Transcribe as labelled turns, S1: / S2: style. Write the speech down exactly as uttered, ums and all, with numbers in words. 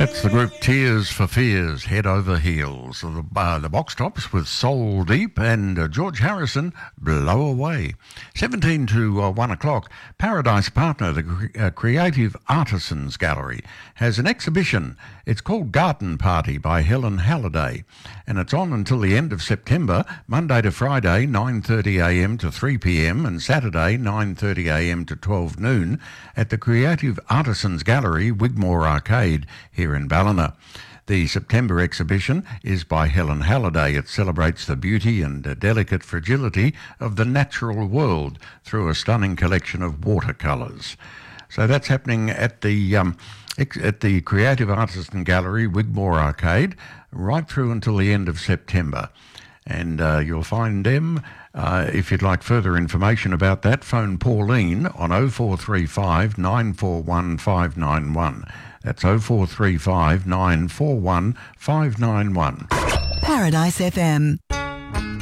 S1: That's the group Tears for Fears, Head Over Heels. The, uh, the Box Tops with Soul Deep and uh, George Harrison, Blow Away. seventeen to uh, one o'clock, Paradise Partner, the cre- uh, Creative Artisans Gallery, has an exhibition. It's called Garden Party by Helen Halliday, and it's on until the end of September, Monday to Friday, nine thirty a m to three p m, and Saturday, nine thirty a m to twelve noon, at the Creative Artisans Gallery, Wigmore Arcade, here in Ballina. The September exhibition is by Helen Halliday. It celebrates the beauty and uh, delicate fragility of the natural world through a stunning collection of watercolours. So that's happening at the um, ex- at the Creative Artisan Gallery, Wigmore Arcade, right through until the end of September. And uh, you'll find them, uh, if you'd like further information about that, phone Pauline on oh four three five, nine four one, five nine one. That's oh four three five, nine four one, five nine one.
S2: Paradise F M.